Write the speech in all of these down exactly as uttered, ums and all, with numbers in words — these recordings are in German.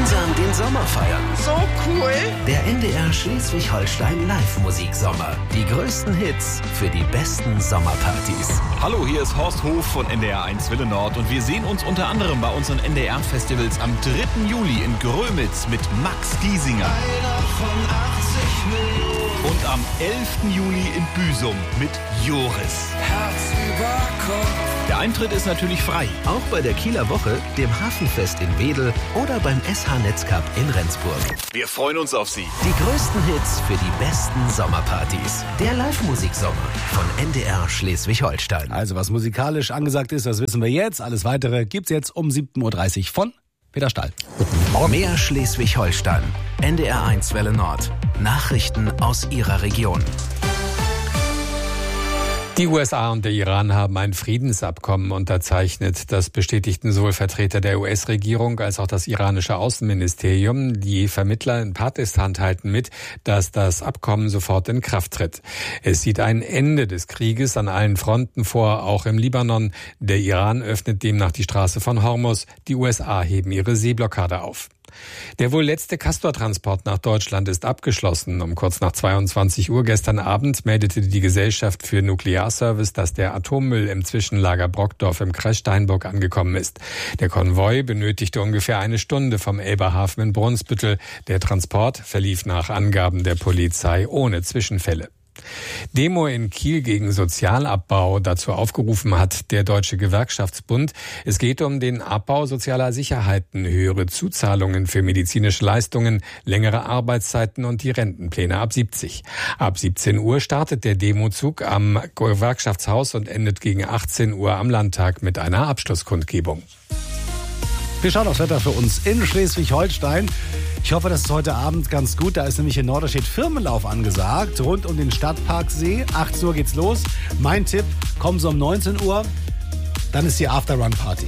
gemeinsam den Sommer feiern. So cool. Der N D R Schleswig-Holstein Live-Musiksommer. Die größten Hits für die besten Sommerpartys. Hallo, hier ist Horst Hof von N D R eins Wille Nord und wir sehen uns unter anderem bei unseren N D R-Festivals am dritten Juli in Grömitz mit Max Giesinger. Einer von achtzig Millionen. Und am elften Juli in Büsum mit Joris. Herz über Kopf. Der Eintritt ist natürlich frei. Auch bei der Kieler Woche, dem Hafenfest in Wedel oder beim S H Netzcup in Rendsburg. Wir freuen uns auf Sie. Die größten Hits für die besten Sommerpartys. Der Live-Musiksommer von N D R Schleswig-Holstein. Also was musikalisch angesagt ist, das wissen wir jetzt. Alles Weitere gibt's jetzt um siebzehn Uhr dreißig von Peter Stahl. Mehr Schleswig-Holstein. N D R eins Welle Nord. Nachrichten aus Ihrer Region. Die U S A und der Iran haben ein Friedensabkommen unterzeichnet. Das bestätigten sowohl Vertreter der U S-Regierung als auch das iranische Außenministerium. Die Vermittler in Pakistan teilten mit, dass das Abkommen sofort in Kraft tritt. Es sieht ein Ende des Krieges an allen Fronten vor, auch im Libanon. Der Iran öffnet demnach die Straße von Hormuz. Die U S A heben ihre Seeblockade auf. Der wohl letzte Castor-Transport nach Deutschland ist abgeschlossen. Um kurz nach zweiundzwanzig Uhr gestern Abend meldete die Gesellschaft für Nuklearservice, dass der Atommüll im Zwischenlager Brockdorf im Kreis Steinburg angekommen ist. Der Konvoi benötigte ungefähr eine Stunde vom Elberhafen in Brunsbüttel. Der Transport verlief nach Angaben der Polizei ohne Zwischenfälle. Demo in Kiel gegen Sozialabbau. Dazu aufgerufen hat der Deutsche Gewerkschaftsbund. Es geht um den Abbau sozialer Sicherheiten, höhere Zuzahlungen für medizinische Leistungen, längere Arbeitszeiten und die Rentenpläne ab siebzig. Ab siebzehn Uhr startet der Demozug am Gewerkschaftshaus und endet gegen achtzehn Uhr am Landtag mit einer Abschlusskundgebung. Wir schauen aufs Wetter für uns in Schleswig-Holstein. Ich hoffe, das ist heute Abend ganz gut. Da ist nämlich in Norderstedt Firmenlauf angesagt, rund um den Stadtparksee. achtzehn Uhr geht's los. Mein Tipp, kommen Sie um neunzehn Uhr. Dann ist die After-Run-Party.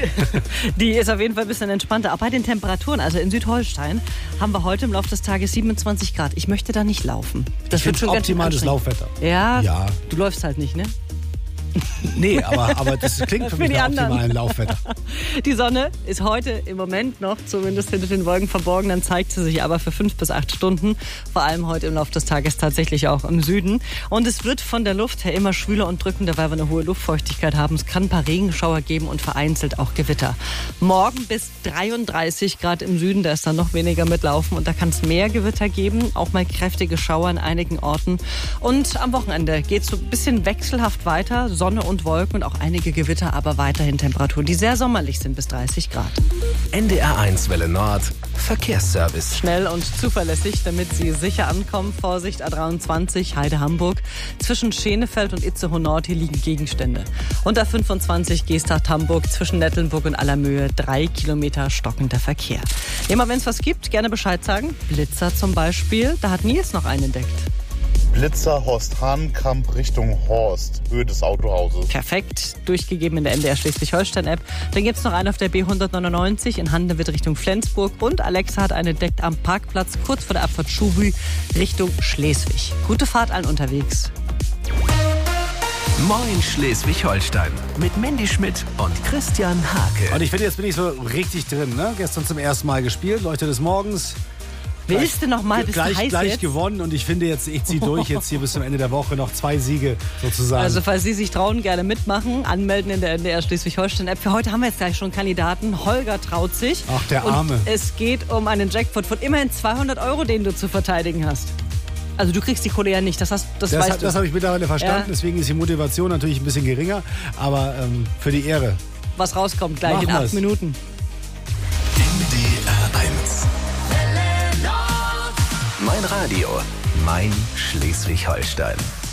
Die ist auf jeden Fall ein bisschen entspannter. Auch bei den Temperaturen, also in Südholstein, haben wir heute im Laufe des Tages siebenundzwanzig Grad. Ich möchte da nicht laufen. Das ich wird schon ganz schön optimales anstrengend. Laufwetter. Ja, Ja. Du läufst halt nicht, ne? Nee, aber, aber das klingt für, Für mich die nach anderen. optimalen Laufwetter. Die Sonne ist heute im Moment noch zumindest hinter den Wolken verborgen, dann zeigt sie sich aber für fünf bis acht Stunden, vor allem heute im Laufe des Tages tatsächlich auch im Süden. Und es wird von der Luft her immer schwüler und drückender, weil wir eine hohe Luftfeuchtigkeit haben. Es kann ein paar Regenschauer geben und vereinzelt auch Gewitter. Morgen bis dreiunddreißig Grad im Süden, da ist dann noch weniger mitlaufen und da kann es mehr Gewitter geben, auch mal kräftige Schauer an einigen Orten. Und am Wochenende geht es so ein bisschen wechselhaft weiter, Sonne und Wolken und auch einige Gewitter, aber weiterhin Temperaturen, die sehr sommerlich sind, bis dreißig Grad. N D R eins Welle Nord. Verkehrsservice. Schnell und zuverlässig, damit Sie sicher ankommen. Vorsicht, A dreiundzwanzig, Heide Hamburg. Zwischen Schenefeld und Itzehoe Nord, hier liegen Gegenstände. Und A fünfundzwanzig, Geesthacht Hamburg, zwischen Nettelnburg und Allermöhe, drei Kilometer stockender Verkehr. Immer wenn es was gibt, gerne Bescheid sagen. Blitzer zum Beispiel, da hat Nils noch einen entdeckt. Blitzer Horst-Hahnenkamp Richtung Horst, Höhe des Autohauses. Perfekt, durchgegeben in der N D R Schleswig-Holstein-App. Dann gibt es noch einen auf der B hundertneunundneunzig in Handewitt Richtung Flensburg. Und Alexa hat einen entdeckt am Parkplatz kurz vor der Abfahrt Schuhbü Richtung Schleswig. Gute Fahrt allen unterwegs. Moin Schleswig-Holstein. Mit Mandy Schmidt und Christian Hake. Und ich finde, jetzt bin ich so richtig drin. Ne? Gestern zum ersten Mal gespielt, Leuchte des Morgens. Willst du noch mal, bist gleich, du heiß gleich jetzt? gewonnen und ich finde jetzt, ich ziehe durch jetzt hier bis zum Ende der Woche noch zwei Siege sozusagen. Also falls Sie sich trauen, gerne mitmachen, anmelden in der N D R Schleswig-Holstein-App. Für heute haben wir jetzt gleich schon Kandidaten. Holger traut sich. Ach, der Arme. Und es geht um einen Jackpot von immerhin zweihundert Euro, den du zu verteidigen hast. Also du kriegst die Kohle ja nicht, das, hast, das, das weißt das du. Das habe ich mittlerweile verstanden, Ja. deswegen ist die Motivation natürlich ein bisschen geringer, aber ähm, für die Ehre. Was rauskommt gleich Mach in mal's. acht Minuten. N D R eins. Mein Radio. Mein Schleswig-Holstein.